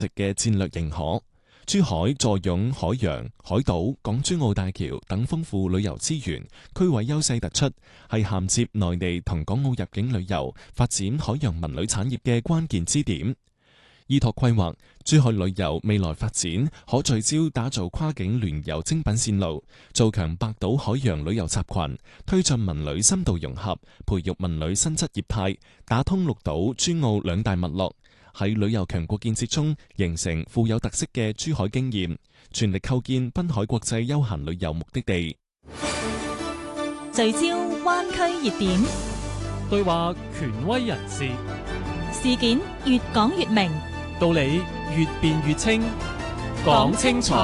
嘅戰略認可。珠海坐擁海洋、海島、港珠澳大橋等豐富旅遊資源，區位優勢突出，係銜接內地同港澳入境旅遊、發展海洋文旅產業嘅關鍵支點。依託規劃，珠海旅遊未來發展可聚焦打造跨境聯遊精品線路，做強百島海洋旅遊集群，推進文旅深度融合，培育文旅新質業態，打通陸島珠澳兩大脈絡，喺旅遊強國建設中形成富有特色嘅珠海經驗，全力構建濱海國際休閒旅遊目的地。 聚焦灣區熱點， 對話權威人士， 事件越講越明， 道理越辯越清，講清楚。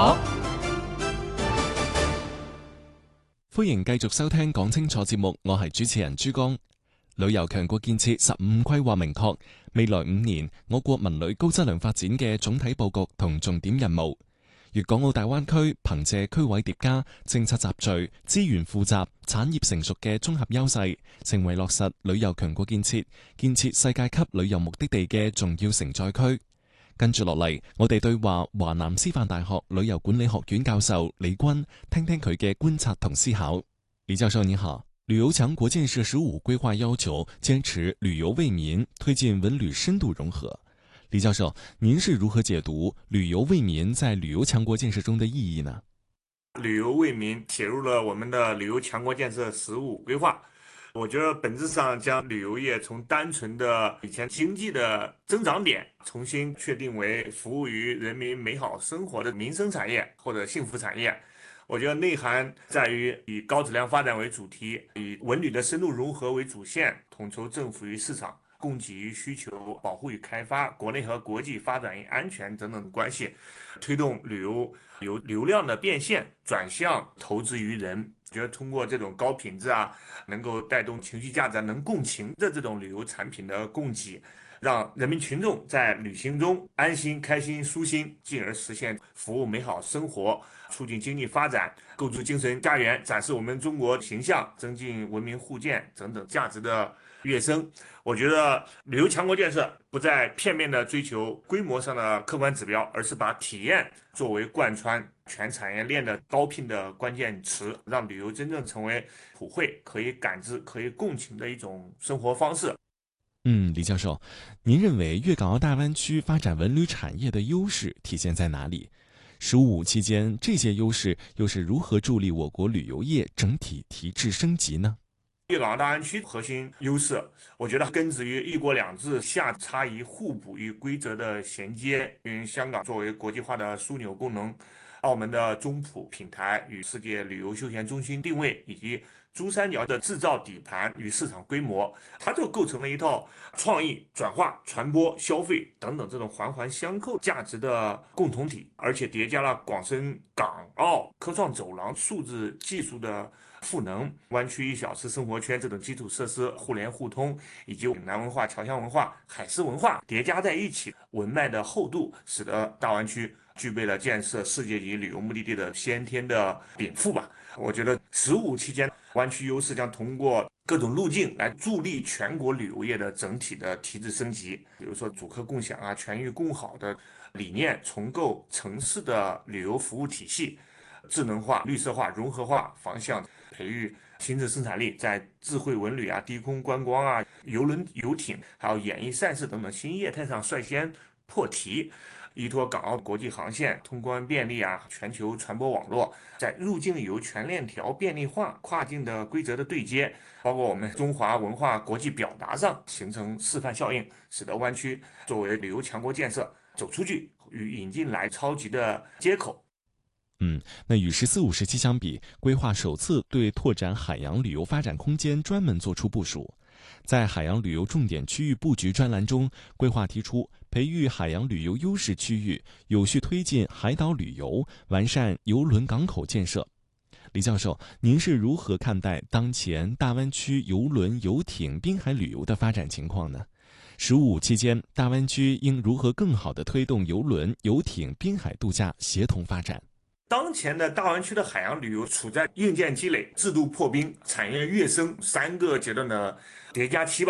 歡迎繼續收聽講清楚節目，我係主持人珠江。旅遊強國建設15規劃明確，未來5年我國文旅高質量發展嘅總體佈局同重點任務。粵港澳大灣區憑借區位疊加、政策集聚、資源富集、產業成熟嘅綜合優勢，成為落實旅遊強國建設世界級旅遊目的地嘅重要承載區。跟住落嚟，我哋對話華南師範大學旅遊管理學院教授李軍，聽聽佢嘅觀察同思考。李教授你好。旅遊強國建設15規劃要求堅持旅遊為民，推進文旅深度融合。李教授，您是如何解讀旅遊為民在旅遊強國建設中的意義呢？ 旅遊為民寫入了我們的旅遊強國建設15規劃，我覺得本質上將旅遊業從單純的以前經濟的增長點，重新確定為服務於人民美好生活的民生產業或者幸福產業。我覺得內涵在於以高質量發展為主題，以文旅的深度融合為主線，統籌政府與市場、供給與需求、保護與開發、國內和國際發展與安全等等關係，推動旅遊由流量的變現轉向投資於人。覺得通過這種高品質能夠帶動情緒價值、能共情的這種旅遊產品的供給，讓人民群眾在旅行中安心、開心、舒心，進而實現服務美好生活，促進經濟發展，構築精神家園，展示我們中國形象，增進文明互鑒等等價值的躍升。我覺得旅遊強國建設不再片面的追求規模上的客觀指標，而是把體驗作為貫穿全產業鏈的招聘的關鍵詞，讓旅遊真正成為普惠、可以感知、可以共情的一種生活方式。 李教授，您認為粵港澳大灣區發展文旅產業的優勢體現在哪裡？15期間，這些優勢又是如何助力我國旅遊業整體提質升級呢？ 粵港澳大灣區核心優勢，我覺得根植於一國兩制下差異互補與規則的銜接，因香港作為國際化的樞紐功能，澳門的中葡品牌與世界旅遊休閒中心定位，以及珠三角的製造底盤與市場規模，它就構成了一套創意、轉化、傳播、消費等等這種環環相扣價值的共同體，而且疊加了廣深港澳科創走廊數字技術的賦能，灣區1小時生活圈這種基礎設施互聯互通，以及南文化、僑鄉文化、海事文化疊加在一起，文脈的厚度，使得大灣區具備了建設世界級旅遊目的地的先天的稟賦吧。我覺得15期間，灣區優勢將通過各種路徑來助力全國旅遊業的整體的提質升級，比如說主客共享全域共好的理念，重構城市的旅遊服務體系，智能化、綠色化、融合化方向，培育新質生產力，在智慧文旅低空觀光郵輪遊艇，還有演藝賽事等等新業態上率先破題。依託港澳國際航線通關便利全球傳播網絡，在入境旅遊全鏈條便利化、跨境的規則的對接，包括我們中華文化國際表達上形成示範效應，使得灣區作為旅遊強國建設走出去與引進來超級的接口。 那與14、50期相比，規劃首次對拓展海洋旅遊發展空間專門作出部署。在海洋旅遊重點區域佈局專欄中，規劃提出培育海洋旅遊優勢區域，有序推進海島旅遊，完善郵輪港口建設。李教授，您是如何看待當前大灣區郵輪、遊艇、濱海旅遊的發展情況呢？15期間，大灣區應如何更好地推動郵輪、遊艇、濱海度假協同發展？ 當前的大灣區的海洋旅遊處在硬件積累、制度破冰、產業躍升3個階段的疊加期吧。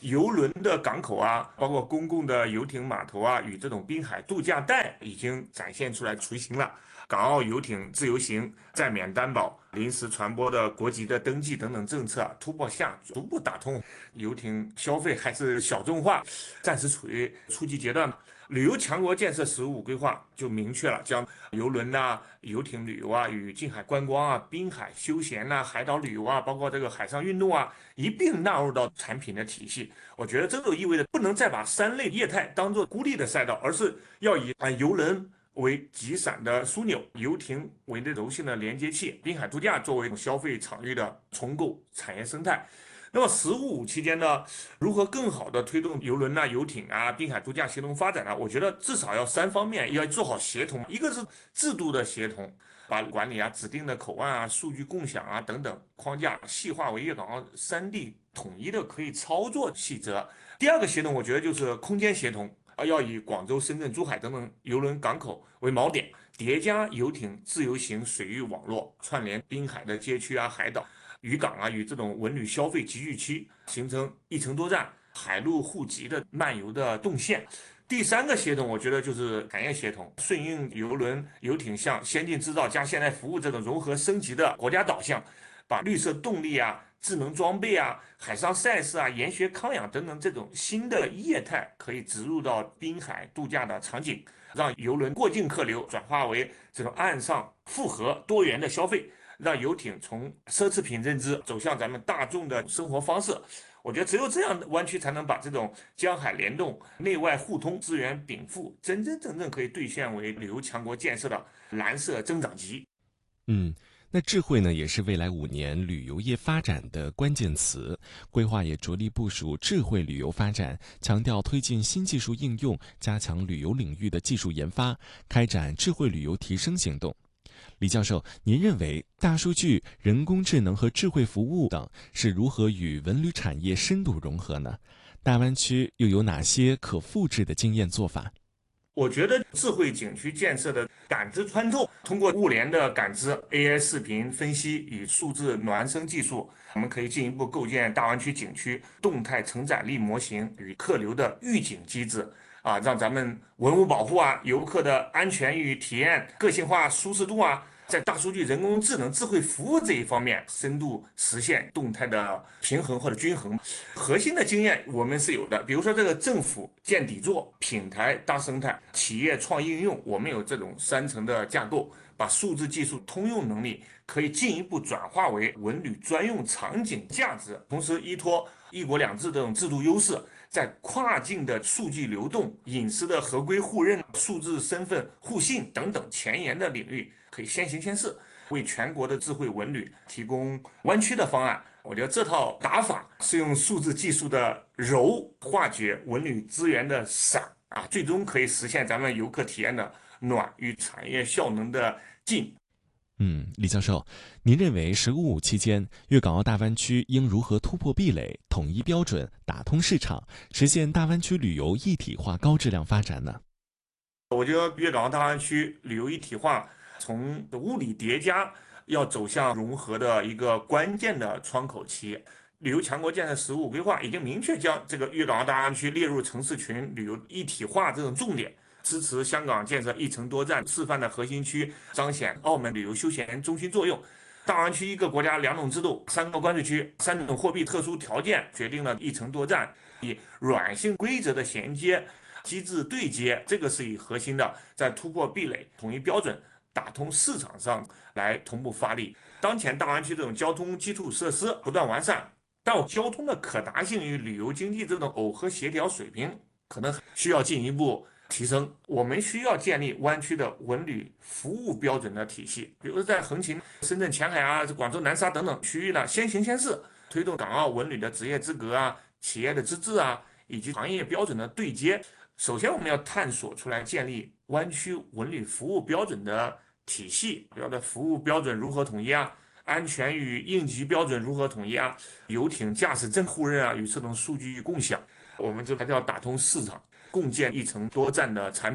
邮轮的港口啊，包括公共的游艇码头啊，与这种滨海度假带已经展现出来雏形了。港澳游艇自由行、暂免担保、临时船舶的国籍的登记等等政策突破下，逐步打通游艇消费还是小众化，暂时处于初级阶段。旅游强国建设“15+5”规划就明确了，将邮轮呐、游艇旅游啊与近海观光啊、滨海休闲呐、海岛旅游啊，包括这个海上运动啊，一并纳入到产品的体系。我觉得这就意味着不能再把三类业态当做孤立的赛道，而是要以邮轮为集散的枢纽，游艇为的柔性的连接器，滨海度假作为消费场域的重构产业生态。那么“15+5”期间呢，如何更好的推动邮轮啊、游艇啊、滨海度假协同发展呢？我觉得至少要3方面要做好协同，一个是制度的协同，把管理啊、指定的口岸啊、数据共享啊等等框架细化为粤港澳3地统一的可以操作细则。第二个协同，我觉得就是空间协同，要以广州、深圳、珠海等等邮轮港口为锚点，叠加游艇自由行水域网络，串联滨海的街区啊、海岛。渔港啊与这种文旅消费集聚区，形成一城多站、海陆互集的漫游的动线。第三个协同，我觉得就是产业协同，顺应邮轮、游艇向先进制造加现代服务这种融合升级的国家导向，把绿色动力啊、智能装备啊、海上赛事啊、研学康养等等这种新的业态可以植入到滨海度假的场景，让邮轮过境客流转化为这种岸上复合多元的消费。让游艇从奢侈品认知走向咱们大众的生活方式，我觉得只有这样，湾区才能把这种江海联动、内外互通、资源禀赋，真正可以兑现为旅游强国建设的蓝色增长极。 那智慧呢，也是未来5年旅游业发展的关键词。规划也着力部署智慧旅游发展，强调推进新技术应用，加强旅游领域的技术研发，开展智慧旅游提升行动。李教授，您认为大数据、人工智能和智慧服务等是如何与文旅产业深度融合呢？大湾区又有哪些可复制的经验做法？ 我觉得智慧景区建设的感知穿透，通过物联的感知、AI 视频分析与数字孪生技术，我们可以进一步构建大湾区景区动态承载力模型与客流的预警机制。让咱们文物保护啊、游客的安全与体验、个性化、舒适度啊，在大数据、人工智能、智慧服务这一方面，深度实现动态的平衡或者均衡。核心的经验我们是有的，比如说这个政府建底座、品牌大生态、企业创应用，我们有这种3层的架构，把数字技术通用能力可以进一步转化为文旅专用场景价值，同时依托“1国2制”这种制度优势。在跨境的数据流动、隐私的合规互认、数字身份互信等等前沿的领域，可以先行先试，为全国的智慧文旅提供湾区的方案。我觉得这套打法是用数字技术的柔化解文旅资源的散最终可以实现咱们游客体验的暖与产业效能的进。 李教授，您认为“15+5”期间，粤港澳大湾区应如何突破壁垒、统一标准、打通市场，实现大湾区旅游一体化高质量发展呢？ 我觉得粤港澳大湾区旅游一体化从物理叠加要走向融合的一个关键的窗口期。旅游强国建设“15+5”规划已经明确将这个粤港澳大湾区列入城市群旅游一体化这种重点。支持香港建设一城多站示范的核心区，彰显澳门旅游休闲中心作用。大湾区1个国家2种制度、3个关税区、3种货币特殊条件，决定了一城多站，以软性规则的衔接机制对接，这个是以核心的，在突破壁垒、统一标准、打通市场上来同步发力。当前大湾区这种交通基础设施不断完善，但交通的可达性与旅游经济这种耦合协调水平，可能需要进一步提升。我们需要建立湾区的文旅服务标准的体系，比如说在横琴、深圳前海啊、广州南沙等等区域呢，先行先试，推动港澳文旅的职业资格啊、企业的资质啊，以及行业标准的对接。首先，我们要探索出来建立湾区文旅服务标准的体系，比如的服务标准如何统一啊？安全与应急标准如何统一啊？游艇驾驶证互认啊，与这种数据共享，我们这还是要打通市场，共建一城多站的产品，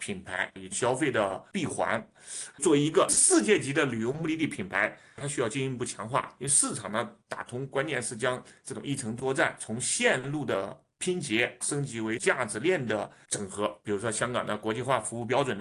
品牌与消费的闭环。作为一个世界级的旅游目的地品牌，它需要进一步强化，因为市场呢打通，关键是将这种一城多站从线路的拼接升级为价值链的整合。比如说香港的国际化服务标准